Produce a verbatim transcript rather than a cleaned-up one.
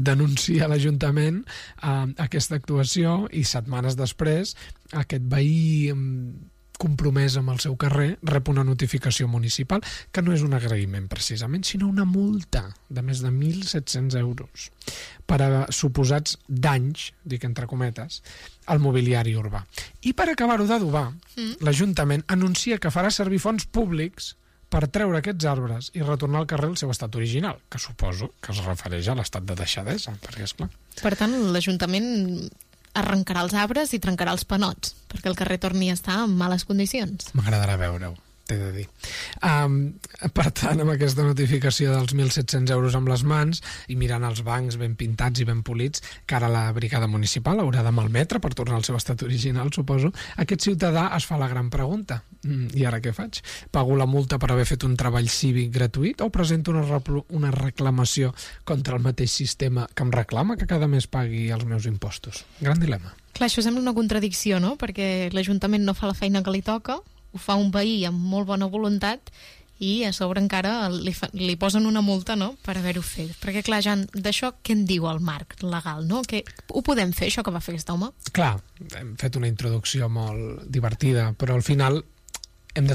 denuncia l'Ajuntament eh, aquesta actuació i setmanes després aquest veí eh, compromès amb el seu carrer rep una notificació municipal que no és un agraïment precisament, sinó una multa de més de mil set-cents euros per a suposats danys, dic entre cometes, al mobiliari urbà. I per acabar-ho d'adobar, mm. l'Ajuntament anuncia que farà servir fons públics per treure aquests arbres i retornar al carrer el seu estat original, que suposo que es refereix a l'estat de deixadesa, perquè és clar. Per tant, l'Ajuntament arrencarà els arbres i trencarà els panots, perquè el carrer torni a estar en males condicions. M'agradarà veure-ho, t'he de dir. Um, per tant, amb aquesta notificació dels mil set-cents euros amb les mans i mirant els bancs ben pintats i ben polits, que ara la brigada municipal haurà de malmetre per tornar al seu estat original, suposo, aquest ciutadà es fa la gran pregunta. Mm, I ara què faig? Pago la multa per haver fet un treball cívic gratuït o presento una, una reclamació contra el mateix sistema que em reclama que cada mes pagui els meus impostos? Gran dilema. Clar, això sembla una contradicció, no? Perquè l'Ajuntament no fa la feina que li toca, ho fa un veí amb molt bona voluntat i a sobre encara li, fa, li posen una multa, no?, per haver-ho fet. Perquè, clar, Jan, d'això què en diu el marc legal, no? Que ho podem fer, això que va fer aquest home? Clar, hem fet una introducció molt divertida, però al final